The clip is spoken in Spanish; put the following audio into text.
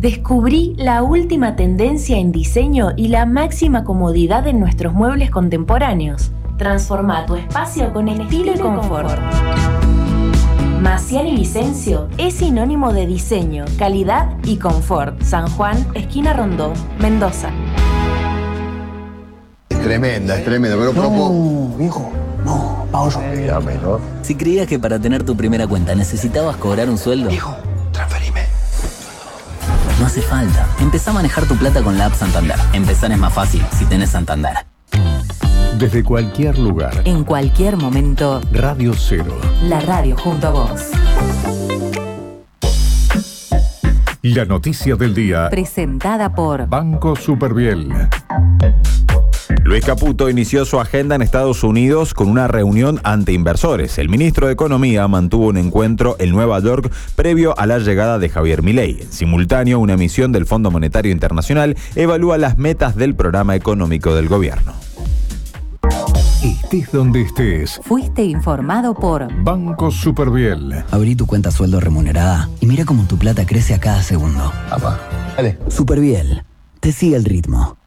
Descubrí la última tendencia en diseño y la máxima comodidad en nuestros muebles contemporáneos. Transforma tu espacio con estilo y confort. Maciel y Vicencio es sinónimo de diseño, calidad y confort. San Juan, esquina Rondó, Mendoza. Es tremenda, pero No, viejo, no, pausa. ¿no? Si creías que para tener tu primera cuenta necesitabas cobrar un sueldo, Viejo, transferime. no hace falta. Empezá a manejar tu plata con la app Santander. Empezar es más fácil si tenés Santander. Desde cualquier lugar. En cualquier momento, Radio Cero. la radio junto a vos. La noticia del día. Presentada por Banco Superviel. Luis Caputo inició su agenda en Estados Unidos con una reunión ante inversores. El ministro de Economía mantuvo un encuentro en Nueva York previo a la llegada de Javier Milei. En simultáneo, una misión del Fondo Monetario Internacional evalúa las metas del programa económico del gobierno. Estés donde estés. Fuiste informado por Banco Superviel. Abrí tu cuenta sueldo remunerada y mira cómo tu plata crece a cada segundo. Dale. Superviel. Te sigue el ritmo.